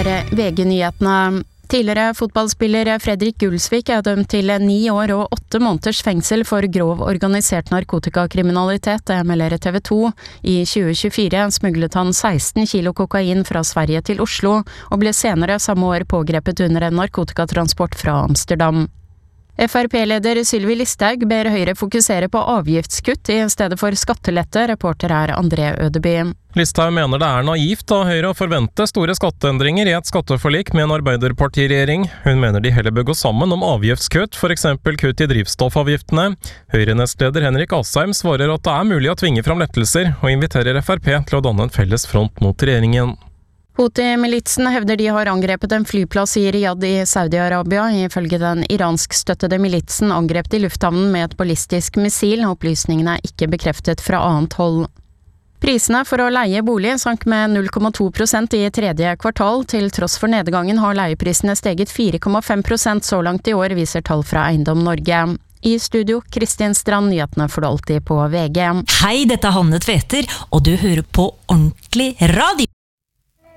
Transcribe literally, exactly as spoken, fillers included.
er V G-nyhetene. Tidligere fotballspiller Fredrik Gulsvik er dømt til ni år og åtte måneders fengsel for grov organisert narkotikakriminalitet, det melder T V to. I tjue tjuefire smuglet han seksten kilo kokain fra Sverige til Oslo, og ble senere samme år pågrepet under en narkotikatransport fra Amsterdam. F R P-leder Sylvi Listhaug ber Høyre fokusere på avgiftskutt i stedet for skattelette, reporter er André Ødeby. Listhaug mener det er naivt av Høyre å forvente store skatteendringer i et skatteforlik med en arbeiderpartiregjering. Hun mener de heller bør gå sammen om avgiftskutt, for eksempel kutt i drivstoffavgiftene. Høyre-nestleder Henrik Asheim svarer at det er mulig å tvinge fram lettelser, og inviterer F R P til å danne en felles front mot regjeringen. Houthi-militsen hevder de har angrepet en flyplass i Riyadh i Saudi-Arabia. Ifølge den iransk-støttede militsen angrep de lufthavnen med et ballistisk missil. Opplysningene er ikke bekreftet fra annet hold. Prisene for å leie bolig sank med null komma to prosent i tredje kvartal. Til tross for nedgangen har leieprisene steget fire komma fem prosent så langt i år, viser tall fra Eiendom Norge. I studio, Kristin Strand, nyhetene får du alltid på V G. Hei, dette er Hanne Tveter, og du hører på Ordentlig Radio.